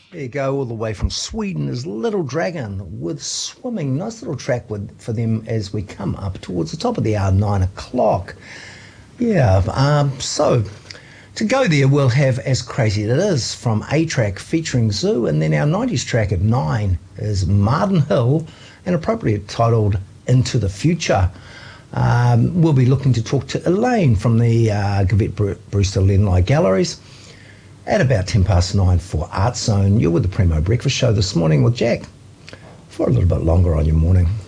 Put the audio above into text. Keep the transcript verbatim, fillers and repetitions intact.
There you go, all the way from Sweden is Little Dragon with Swimming. Nice little track with, for them as we come up towards the top of the hour, nine o'clock. Yeah, um, so to go there, we'll have As Crazy As It Is from A-Track featuring Zoo, and then our nineties track at nine is Martin Hill, and appropriately titled Into the Future. Um, we'll be looking to talk to Elaine from the uh, Gavette Bru- Brewster Lenlai Galleries at about ten past nine for Art Zone. You're with the Primo Breakfast Show this morning with Jack for a little bit longer on your morning.